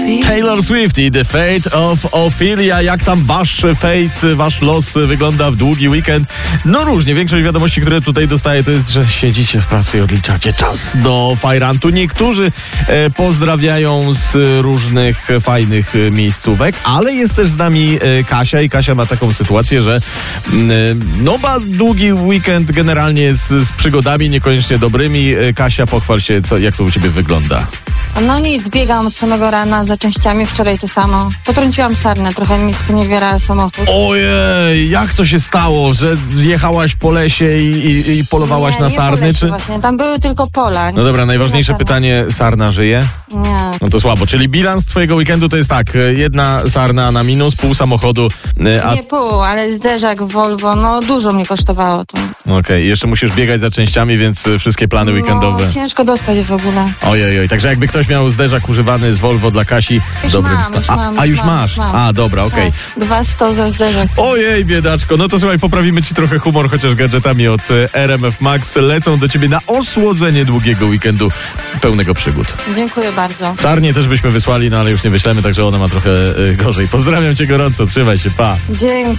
Taylor Swift i The Fate of Ophelia. Jak tam wasz fate, wasz los wygląda w długi weekend? No różnie. Większość wiadomości, które tutaj dostaję, to jest, że siedzicie w pracy i odliczacie czas do fajrantu. Niektórzy pozdrawiają z różnych fajnych miejscówek, ale jest też z nami Kasia i Kasia ma taką sytuację, że no ma długi weekend generalnie z przygodami niekoniecznie dobrymi. Kasia, pochwal się, jak to u ciebie wygląda. No nic, biegam od samego rana za częściami, wczoraj to samo. Potrąciłam sarnę, trochę mi sponiewiera samochód. Ojej, jak to się stało, że jechałaś po lesie i polowałaś na sarny? Po lesie właśnie, tam były tylko pola. No dobra, najważniejsze pytanie, sarna żyje? Nie. No to słabo, czyli bilans twojego weekendu to jest tak, jedna sarna na minus, pół samochodu. Nie pół, ale zderzak Volvo, no dużo mnie kosztowało to. Okej, jeszcze musisz biegać za częściami, więc wszystkie plany weekendowe. No, ciężko dostać w ogóle. Ojej, także jakby ktoś miał zderzak używany z Volvo dla Kasi, Już masz. A, dobra, okej. Tak, 200 za zderzak. Ojej, biedaczko, no to słuchaj, poprawimy ci trochę humor, chociaż gadżetami od RMF Max lecą do ciebie na osłodzenie długiego weekendu pełnego przygód. Dziękuję bardzo. Sarnie też byśmy wysłali, no ale już nie wyślemy, także ona ma trochę gorzej. Pozdrawiam cię gorąco, trzymaj się, pa. Dzięki.